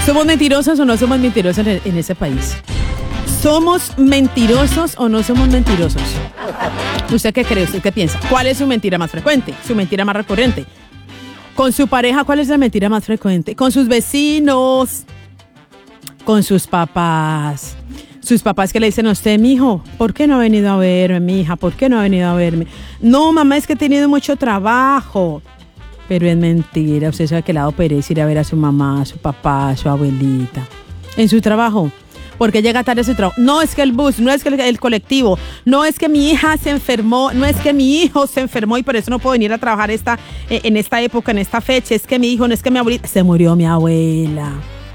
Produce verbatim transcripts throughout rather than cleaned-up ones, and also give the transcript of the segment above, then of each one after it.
¿Somos mentirosos o no somos mentirosos en, en ese país? ¿Somos mentirosos o no somos mentirosos? ¿Usted qué cree? ¿Usted qué piensa? ¿Cuál es su mentira más frecuente? ¿Su mentira más recurrente? ¿Con su pareja cuál es la mentira más frecuente? ¿Con sus vecinos? ¿Con sus papás? Sus papás que le dicen a usted, mijo, ¿por qué no ha venido a verme, mija? ¿Por qué no ha venido a verme? No, mamá, es que he tenido mucho trabajo. Pero es mentira, usted sabe que le ha dado pereza ir a ver a su mamá, a su papá, a su abuelita. En su trabajo, porque llega tarde a su trabajo. No es que el bus, no es que el, el colectivo, no es que mi hija se enfermó, no es que mi hijo se enfermó y por eso no puedo venir a trabajar esta, en esta época, en esta fecha. Es que mi hijo, no es que mi abuelita, se murió mi abuela.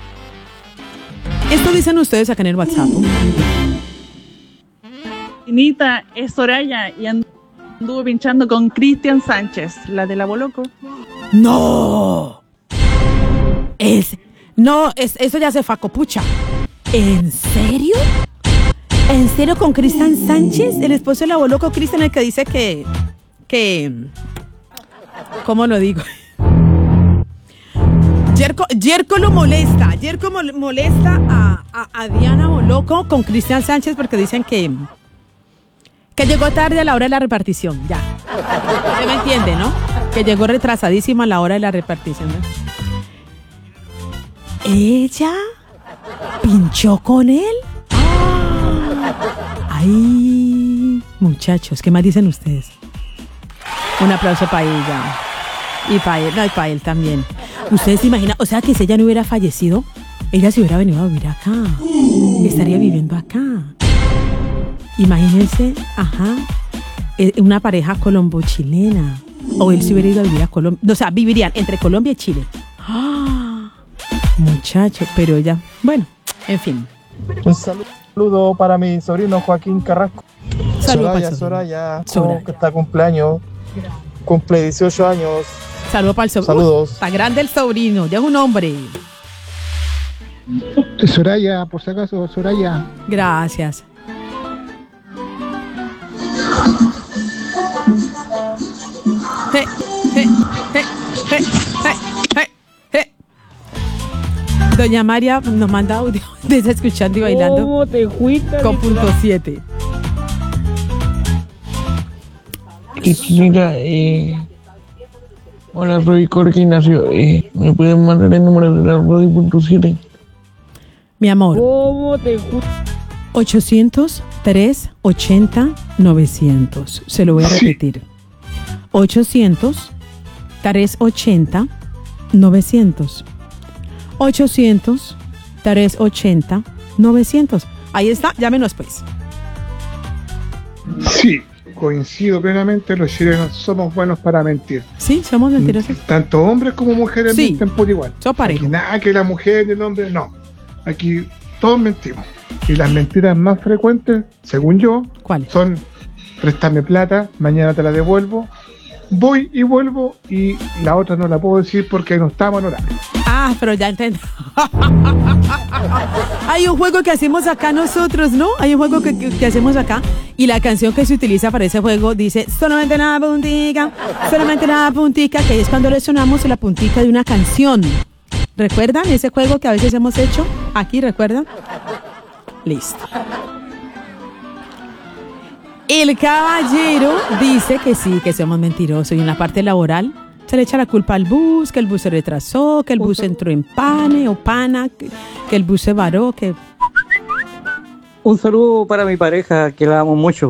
Esto dicen ustedes acá en el WhatsApp. Inita es Soraya y anduvo pinchando con Cristian Sánchez, la de la Boloco. ¡No! Es, no, es, eso ya se fue a copucha. ¿En serio? ¿En serio con Cristian Sánchez? El esposo de la Boloco, Cristian, el que dice que... que ¿cómo lo digo? Yerko, Yerko lo molesta, Yerko molesta a, a, a Diana Boloco con Cristian Sánchez porque dicen que, que llegó tarde a la hora de la repartición, ya. ¿Usted me entiende, no? Que llegó retrasadísima a la hora de la repartición, ¿no? ¿Ella pinchó con él? ¡Ay! Muchachos, ¿qué más dicen ustedes? Un aplauso para ella. Y para él, no, y para él también. ¿Ustedes se imaginan? O sea, que si ella no hubiera fallecido, ella se hubiera venido a vivir acá. Estaría viviendo acá. Imagínense, ajá, una pareja colombo-chilena. O él se hubiera ido a vivir a Colombia. O sea, vivirían entre Colombia y Chile. ¡Ah! Muchacho, pero ella, bueno, en fin. Un saludo para mi sobrino Joaquín Carrasco. Saludos Soraya, Soraya, Soraya, que está cumpleaños. Cumple dieciocho años. Saludos para el sobrino. Saludos. Está grande el sobrino, ya es un hombre. Soraya, por si acaso, Soraya. Gracias. Hey, hey, hey, hey, hey, hey, hey. Doña María nos manda audio desde escuchando y bailando. ¿Cómo te fuiste? Con punto siete. Mira, eh, hola, soy Jorge Ignacio. Eh, ¿Me pueden mandar el número de la radio punto siete? Mi amor. ¿Cómo te fuiste? ochocientos, trescientos ochenta, novecientos. Se lo voy a repetir. ochocientos, trescientos ochenta, novecientos. ochocientos, trescientos ochenta, novecientos. Ahí está, llámenos pues. Sí. Coincido plenamente, los chilenos somos buenos para mentir. Sí, somos mentirosos. Tanto hombres como mujeres sí, mienten por igual. Yo parejo. Aquí nada que la mujer y el hombre, no. Aquí todos mentimos. Y las mentiras más frecuentes, según yo, ¿cuáles? Son: préstame plata, mañana te la devuelvo, voy y vuelvo, y la otra no la puedo decir porque no estamos en horario. Ah, pero ya entiendo. Hay un juego que hacemos acá nosotros, ¿no? Hay un juego que, que, que hacemos acá y la canción que se utiliza para ese juego dice solamente nada puntica, solamente nada puntica, que es cuando le sonamos la puntica de una canción. ¿Recuerdan ese juego que a veces hemos hecho? Aquí, ¿recuerdan? Listo. El caballero dice que sí, que somos mentirosos y en la parte laboral se le echa la culpa al bus, que el bus se retrasó, que el bus entró en pane o pana, que, que el bus se varó, que... Un saludo para mi pareja, que la amo mucho.